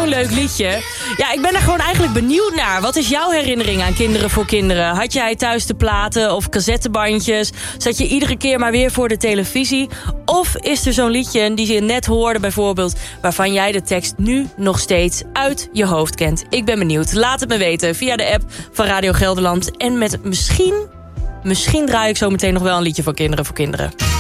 zo'n leuk liedje. Ja, ik ben er gewoon eigenlijk benieuwd naar. Wat is jouw herinnering aan Kinderen voor Kinderen? Had jij thuis de platen of cassettebandjes? Zat je iedere keer maar weer voor de televisie? Of is er zo'n liedje die je net hoorde bijvoorbeeld, waarvan jij de tekst nu nog steeds uit je hoofd kent? Ik ben benieuwd. Laat het me weten via de app van Radio Gelderland. En met misschien draai ik zo meteen nog wel een liedje voor Kinderen voor Kinderen.